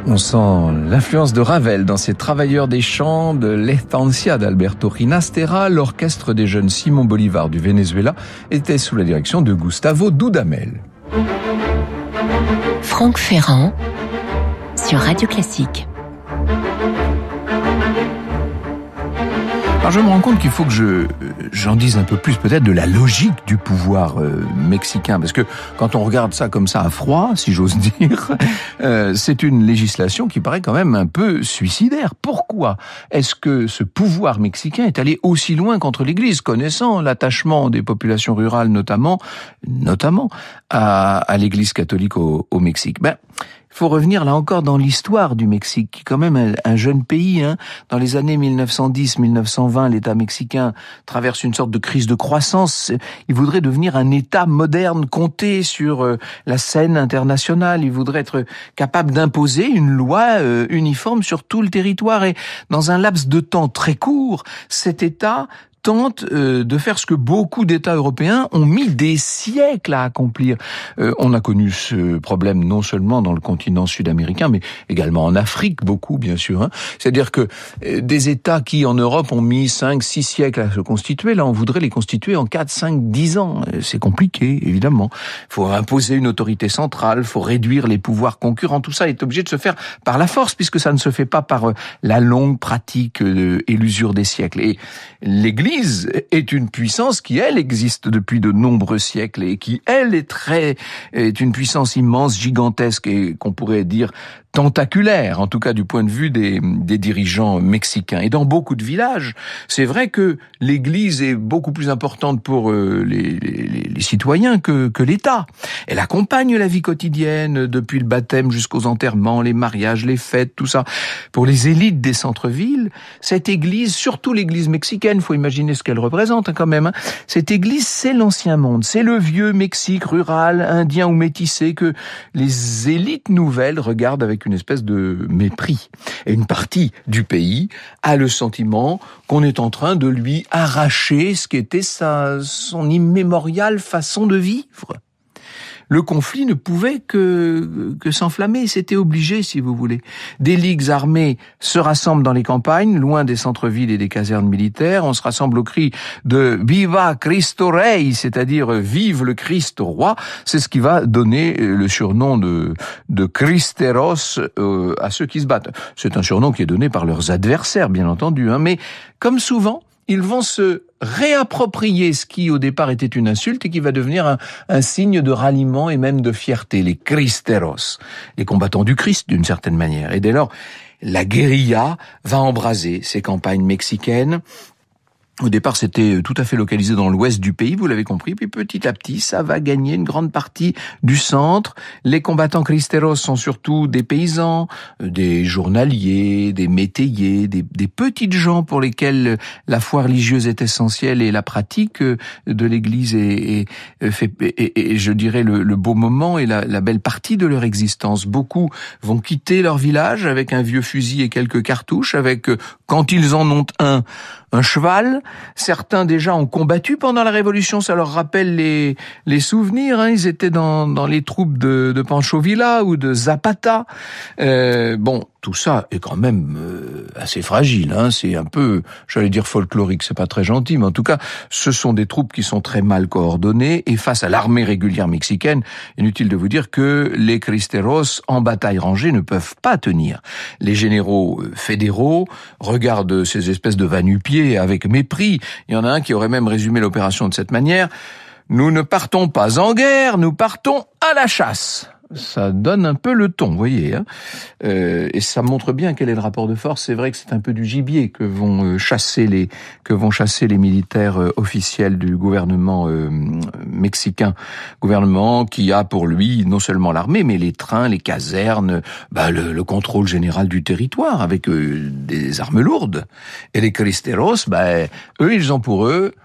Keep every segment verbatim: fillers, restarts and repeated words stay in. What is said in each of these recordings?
On sent l'influence de Ravel dans ces travailleurs des champs de l'Estancia d'Alberto Ginastera. L'orchestre des jeunes Simon Bolivar du Venezuela était sous la direction de Gustavo Dudamel. Franck Ferrand sur Radio Classique. Alors je me rends compte qu'il faut que je j'en dise un peu plus peut-être de la logique du pouvoir euh, mexicain, parce que quand on regarde ça comme ça à froid, si j'ose dire, euh, c'est une législation qui paraît quand même un peu suicidaire. Pourquoi est-ce que ce pouvoir mexicain est allé aussi loin contre l'Église, connaissant l'attachement des populations rurales notamment, notamment à, à l'Église catholique au, au Mexique? Ben, il faut revenir là encore dans l'histoire du Mexique, qui est quand même un, un jeune pays. Hein. Dans les années mille neuf cent dix mille neuf cent vingt, l'État mexicain traverse une sorte de crise de croissance. Il voudrait devenir un État moderne, compté sur euh, la scène internationale. Il voudrait être capable d'imposer une loi euh, uniforme sur tout le territoire. Et dans un laps de temps très court, cet État tente euh, de faire ce que beaucoup d'États européens ont mis des siècles à accomplir. Euh, on a connu ce problème non seulement dans le continent sud-américain, mais également en Afrique, beaucoup bien sûr. Hein. C'est-à-dire que euh, des États qui en Europe ont mis cinq, six siècles à se constituer, là on voudrait les constituer en quatre, cinq, dix ans. Euh, c'est compliqué, évidemment. Il faut imposer une autorité centrale, il faut réduire les pouvoirs concurrents. Tout ça est obligé de se faire par la force, puisque ça ne se fait pas par euh, la longue pratique euh, et l'usure des siècles. Et l'Église est une puissance qui, elle, existe depuis de nombreux siècles et qui, elle, est très, est une puissance immense, gigantesque et qu'on pourrait dire tentaculaire, en tout cas du point de vue des, des dirigeants mexicains. Et dans beaucoup de villages, c'est vrai que l'Église est beaucoup plus importante pour euh, les, les, les citoyens que, que l'État. Elle accompagne la vie quotidienne, depuis le baptême jusqu'aux enterrements, les mariages, les fêtes, tout ça. Pour les élites des centres-villes, cette Église, surtout l'Église mexicaine, faut imaginer ce qu'elle représente hein, quand même, hein. Cette Église, c'est l'ancien monde, c'est le vieux Mexique rural, indien ou métissé que les élites nouvelles regardent avec une espèce de mépris. Et une partie du pays a le sentiment qu'on est en train de lui arracher ce qu'était sa, son immémoriale façon de vivre. Le conflit ne pouvait que, que s'enflammer, c'était obligé, si vous voulez. Des ligues armées se rassemblent dans les campagnes, loin des centres-villes et des casernes militaires. On se rassemble au cri de « Viva Cristo Rey », c'est-à-dire « Vive le Christ roi ». C'est ce qui va donner le surnom de, de Cristeros euh, à ceux qui se battent. C'est un surnom qui est donné par leurs adversaires, bien entendu, hein, mais comme souvent, ils vont se réapproprier ce qui au départ était une insulte et qui va devenir un, un signe de ralliement et même de fierté, les Cristeros, les combattants du Christ d'une certaine manière. Et dès lors, la guérilla va embraser ces campagnes mexicaines. Au départ, c'était tout à fait localisé dans l'ouest du pays, vous l'avez compris, puis petit à petit, ça va gagner une grande partie du centre. Les combattants cristeros sont surtout des paysans, des journaliers, des métayers, des, des petites gens pour lesquels la foi religieuse est essentielle et la pratique de l'Église est, est, fait, est, est, je dirais, le, le beau moment et la, la belle partie de leur existence. Beaucoup vont quitter leur village avec un vieux fusil et quelques cartouches, avec, quand ils en ont un, un cheval. Certains déjà ont combattu pendant la Révolution, ça leur rappelle les les souvenirs. Hein. Ils étaient dans dans les troupes de, de Pancho Villa ou de Zapata. Euh, bon, tout ça est quand même euh, assez fragile. Hein. C'est un peu, j'allais dire folklorique, c'est pas très gentil, mais en tout cas, ce sont des troupes qui sont très mal coordonnées. Et face à l'armée régulière mexicaine, inutile de vous dire que les Cristeros en bataille rangée ne peuvent pas tenir. Les généraux fédéraux regardent ces espèces de va-nu-pieds avec mépris. Il y en a un qui aurait même résumé l'opération de cette manière: nous ne partons pas en guerre, nous partons à la chasse. Ça donne un peu le ton, vous voyez, hein. Euh, et ça montre bien quel est le rapport de force. C'est vrai que c'est un peu du gibier que vont chasser les que vont chasser les militaires officiels du gouvernement euh, mexicain, gouvernement qui a pour lui non seulement l'armée, mais les trains, les casernes, bah le, le contrôle général du territoire avec euh, des armes lourdes. Et les cristeros, bah eux, ils ont pour eux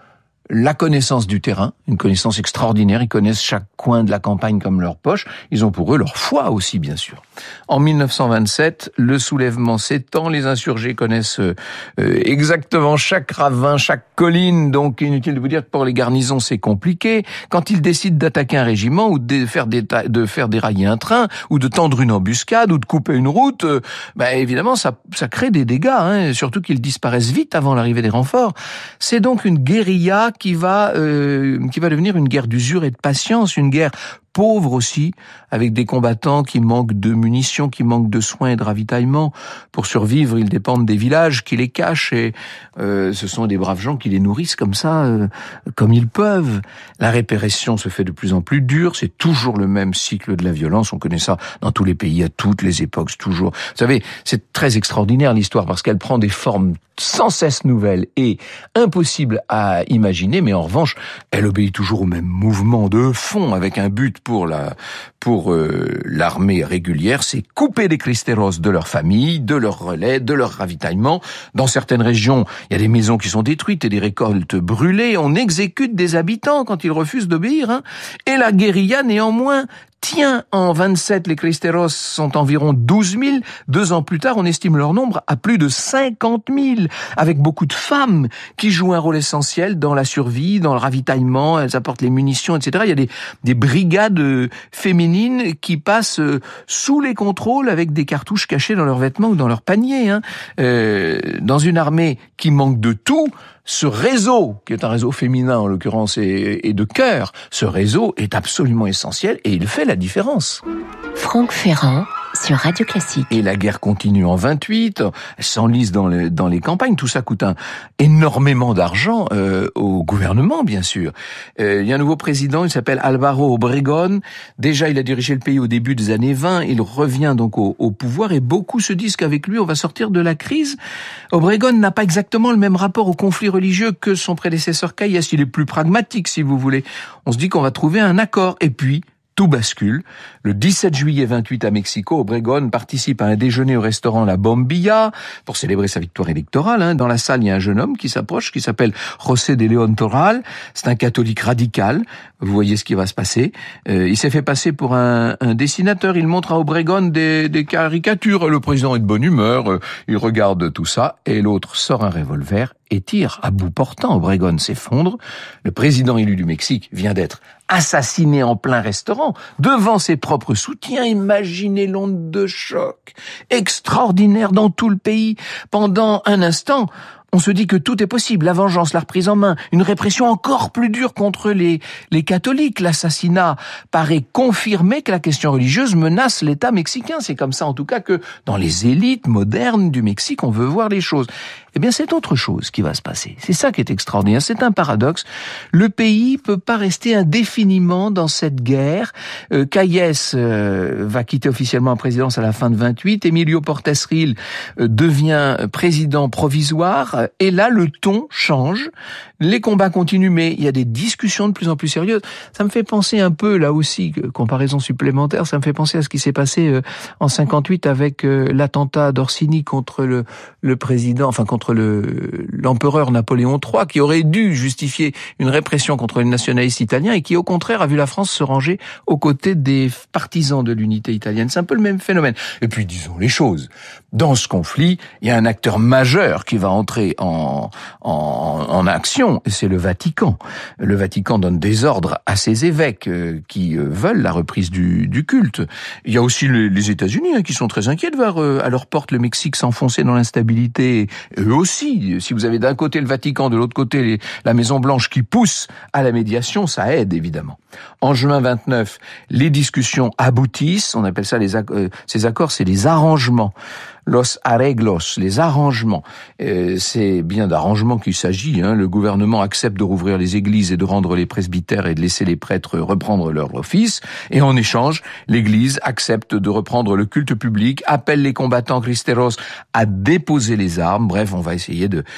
la connaissance du terrain, une connaissance extraordinaire. Ils connaissent chaque coin de la campagne comme leur poche. Ils ont pour eux leur foi aussi, bien sûr. En mille neuf cent vingt-sept, le soulèvement s'étend. Les insurgés connaissent euh, exactement chaque ravin, chaque colline. Donc, inutile de vous dire que pour les garnisons, c'est compliqué. Quand ils décident d'attaquer un régiment ou de faire, déta- de faire dérailler un train ou de tendre une embuscade ou de couper une route, euh, bah, évidemment, ça, ça crée des dégâts, hein, surtout qu'ils disparaissent vite avant l'arrivée des renforts. C'est donc une guérilla qui va euh, qui va devenir une guerre d'usure et de patience, une guerre pauvre aussi, avec des combattants qui manquent de munitions, qui manquent de soins et de ravitaillement. Pour survivre, ils dépendent des villages qui les cachent et euh, ce sont des braves gens qui les nourrissent comme ça, euh, comme ils peuvent. La répression se fait de plus en plus dure, c'est toujours le même cycle de la violence, on connaît ça dans tous les pays, à toutes les époques, c'est toujours. Vous savez, c'est très extraordinaire l'histoire parce qu'elle prend des formes sans cesse nouvelles et impossibles à imaginer, mais en revanche, elle obéit toujours au même mouvement de fond avec un but pour la pour euh, l'armée régulière, c'est couper les cristeros de leur famille, de leur relais, de leur ravitaillement. Dans certaines régions, il y a des maisons qui sont détruites et des récoltes brûlées. On exécute des habitants quand ils refusent d'obéir. Hein. Et la guérilla, néanmoins, tient. En vingt-sept, les cristeros sont environ douze mille. Deux ans plus tard, on estime leur nombre à plus de cinquante mille, avec beaucoup de femmes qui jouent un rôle essentiel dans la survie, dans le ravitaillement. Elles apportent les munitions, et cetera. Il y a des, des brigades féminines qui passent sous les contrôles avec des cartouches cachées dans leurs vêtements ou dans leurs paniers. Hein. Euh, dans une armée qui manque de tout, ce réseau, qui est un réseau féminin en l'occurrence et, et de cœur, ce réseau est absolument essentiel et il fait la différence. Franck Ferrand sur Radio Classique. Et la guerre continue en vingt-huit, elle s'enlise dans, le, dans les campagnes, tout ça coûte un, énormément d'argent euh, au gouvernement, bien sûr. Euh, il y a un nouveau président, il s'appelle Álvaro Obregón. Déjà, il a dirigé le pays au début des années vingt, il revient donc au, au pouvoir et beaucoup se disent qu'avec lui, on va sortir de la crise. Obregón n'a pas exactement le même rapport au conflit religieux que son prédécesseur Calles, il est plus pragmatique, si vous voulez. On se dit qu'on va trouver un accord, et puis tout bascule. Le dix-sept juillet vingt-huit à Mexico, Obregón participe à un déjeuner au restaurant La Bombilla pour célébrer sa victoire électorale. Hein. Dans la salle, il y a un jeune homme qui s'approche, qui s'appelle José de León Toral. C'est un catholique radical. Vous voyez ce qui va se passer. Euh, il s'est fait passer pour un, un dessinateur. Il montre à Obregón des, des caricatures. Le président est de bonne humeur. Euh, il regarde tout ça. Et l'autre sort un revolver et tire à bout portant. Obregón s'effondre. Le président élu du Mexique vient d'être assassiné en plein restaurant, devant ses propres soutiens. Imaginez l'onde de choc extraordinaire dans tout le pays. Pendant un instant, on se dit que tout est possible, la vengeance, la reprise en main, une répression encore plus dure contre les, les catholiques. L'assassinat paraît confirmer que la question religieuse menace l'État mexicain. C'est comme ça en tout cas que dans les élites modernes du Mexique, on veut voir les choses. Eh bien, c'est autre chose qui va se passer. C'est ça qui est extraordinaire. C'est un paradoxe. Le pays peut pas rester indéfiniment dans cette guerre. Euh, Calles euh, va quitter officiellement la présidence à la fin de vingt-huit. Emilio Portes Gil euh, devient président provisoire. Et là, le ton change. Les combats continuent, mais il y a des discussions de plus en plus sérieuses. Ça me fait penser un peu, là aussi, comparaison supplémentaire, ça me fait penser à ce qui s'est passé euh, en cinquante-huit avec euh, l'attentat d'Orsini contre le, le président, enfin contre le l'empereur Napoléon trois, qui aurait dû justifier une répression contre les nationalistes italiens et qui, au contraire, a vu la France se ranger aux côtés des partisans de l'unité italienne. C'est un peu le même phénomène. Et puis, disons les choses. Dans ce conflit, il y a un acteur majeur qui va entrer en, en, en action, et c'est le Vatican. Le Vatican donne des ordres à ses évêques euh, qui euh, veulent la reprise du, du culte. Il y a aussi les, les États-Unis hein, qui sont très inquiets de voir euh, à leur porte le Mexique s'enfoncer dans l'instabilité. Eux aussi, si vous avez d'un côté le Vatican, de l'autre côté les, la Maison-Blanche qui pousse à la médiation, ça aide évidemment. En juin vingt-neuf, les discussions aboutissent. On appelle ça les euh, ces accords, c'est les arrangements. Los arreglos, les arrangements. Euh, c'est bien d'arrangements qu'il s'agit. Hein. Le gouvernement accepte de rouvrir les églises et de rendre les presbytères et de laisser les prêtres reprendre leur office. Et en échange, l'église accepte de reprendre le culte public, appelle les combattants cristeros à déposer les armes. Bref, on va essayer de...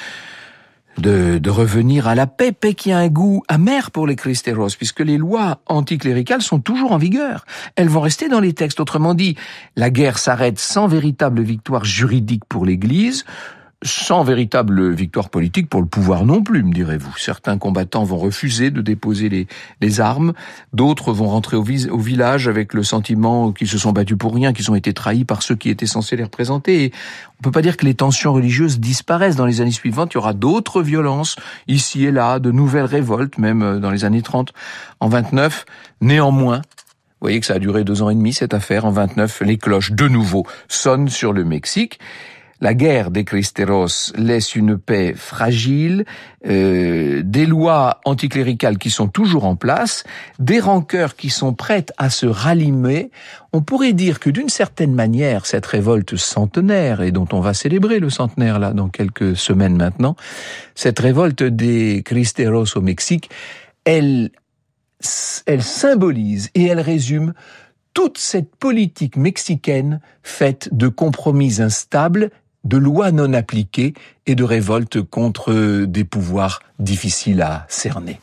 De, de revenir à la paix, paix qui a un goût amer pour les cristeros, puisque les lois anticléricales sont toujours en vigueur. Elles vont rester dans les textes. Autrement dit, la guerre s'arrête sans véritable victoire juridique pour l'Église. sans véritable victoire politique pour le pouvoir non plus, me direz-vous. Certains combattants vont refuser de déposer les, les armes, d'autres vont rentrer au, vis, au village avec le sentiment qu'ils se sont battus pour rien, qu'ils ont été trahis par ceux qui étaient censés les représenter. Et on peut pas dire que les tensions religieuses disparaissent dans les années suivantes, il y aura d'autres violences, ici et là, de nouvelles révoltes, même dans les années trente. En vingt-neuf, néanmoins, vous voyez que ça a duré deux ans et demi, cette affaire. En vingt-neuf, les cloches, de nouveau, sonnent sur le Mexique. La guerre des Cristeros laisse une paix fragile, euh, des lois anticléricales qui sont toujours en place, des rancœurs qui sont prêtes à se rallumer. On pourrait dire que d'une certaine manière, cette révolte centenaire, et dont on va célébrer le centenaire là dans quelques semaines maintenant, cette révolte des Cristeros au Mexique, elle, elle symbolise et elle résume toute cette politique mexicaine faite de compromis instables, de lois non appliquées et de révoltes contre des pouvoirs difficiles à cerner.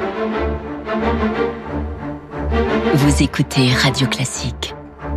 Vous écoutez Radio Classique.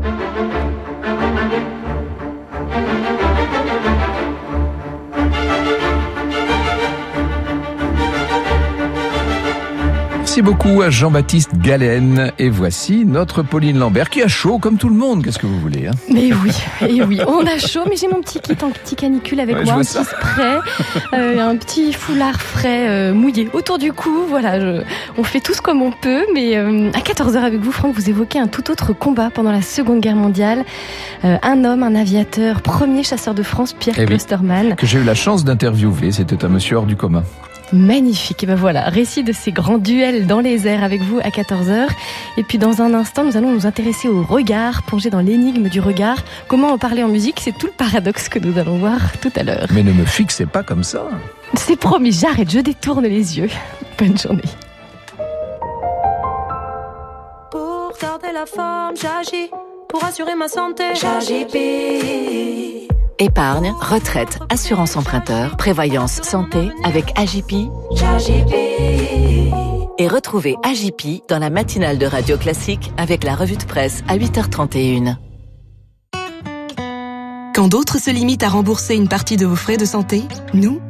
Merci beaucoup à Jean-Baptiste Galen. Et voici notre Pauline Lambert qui a chaud comme tout le monde. Qu'est-ce que vous voulez, hein? Mais oui, et oui, on a chaud, mais j'ai mon petit kit en petit canicule avec ouais, moi, un petit spray, euh, un petit foulard frais euh, mouillé autour du cou. Voilà, je, on fait tous comme on peut. Mais euh, à quatorze heures avec vous, Franck, vous évoquez un tout autre combat pendant la Seconde Guerre mondiale. Euh, un homme, un aviateur, premier chasseur de France, Pierre eh Klosterman. Oui, que j'ai eu la chance d'interviewer. C'était un monsieur hors du commun. Magnifique. Et ben voilà, récit de ces grands duels dans les airs avec vous à quatorze heures. Et puis dans un instant, nous allons nous intéresser au regard, plonger dans l'énigme du regard. Comment en parler en musique, c'est tout le paradoxe que nous allons voir tout à l'heure. Mais ne me fixez pas comme ça. C'est promis, j'arrête, je détourne les yeux. Bonne journée. Pour garder la forme, j'agis. Pour assurer ma santé, j'agis pire. Épargne, retraite, assurance emprunteur, prévoyance, santé avec A J P. Et retrouvez A J P dans la matinale de Radio Classique avec la revue de presse à huit heures trente et une. Quand d'autres se limitent à rembourser une partie de vos frais de santé, nous,